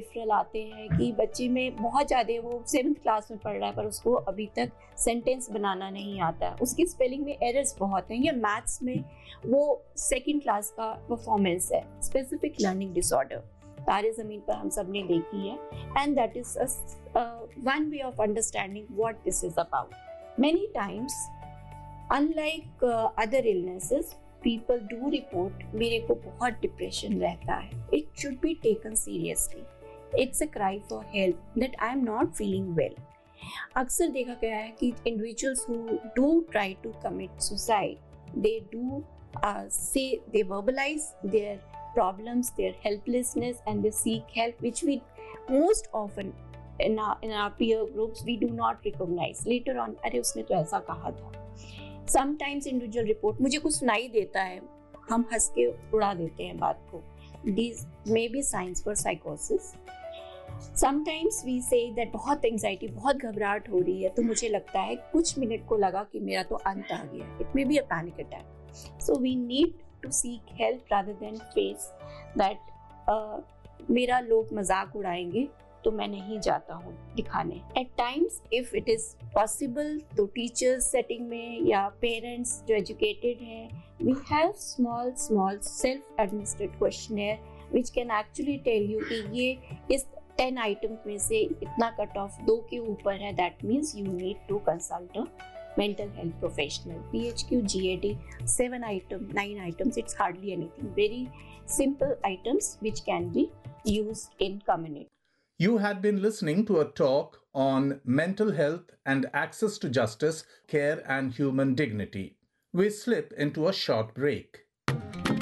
Referral आते हैं कि बच्चे में बहुत ज़्यादा, वो 7th क्लास में पढ़ रहा है पर उसको अभी तक सेंटेंस बनाना नहीं आता है, उसकी स्पेलिंग में एरर्स बहुत हैं, या मैथ्स में वो 2nd क्लास का परफॉर्मेंस है। स्पेसिफिक लर्निंग डिसऑर्डर तारे ज़मीन पर हम सब ने देखी है, and that is one way of understanding what this is about. Many times unlike other illnesses people do report मेरे को बहुत डिप्रेशन रहता है, it should be taken seriously, it's a cry for help that I am not feeling well। अक्सर देखा गया है कि individuals who do try to commit suicide, they do say, they verbalize their problems, their helplessness, and they seek help, which we most often in our peer groups we do not recognize later on। अरे उसने तो ऐसा कहा था। Sometimes individual report, मुझे कुछ सुनाई देता है, हम हंस के उड़ा देते हैं बात को। These may be signs for psychosis। Sometimes we say that बहुत एंजाइटी, बहुत घबराहट हो रही है, तो मुझे लगता है कुछ मिनट को लगा कि मेरा तो अंत आ गया। It may be a panic attack। So we need to seek help rather than face that मेरा लोग मजाक उड़ाएंगे तो मैं नहीं जाता हूँ दिखाने। Eight times if it is possible तो टीचर्स सेटिंग में या पेरेंट्स जो एजुकेटेड हैं, we have small self administrated questionnaire which can actually tell you कि ये इस 10 आइटम्स में से इतना कट ऑफ 2 के ऊपर है, that means you need to consult a mental health professional। PHQ GAD 7 items, 9 items, it's hardly anything, very simple items which can be used in community। You had been listening to a talk on mental health and access to justice, care and human dignity. We slip into a short break.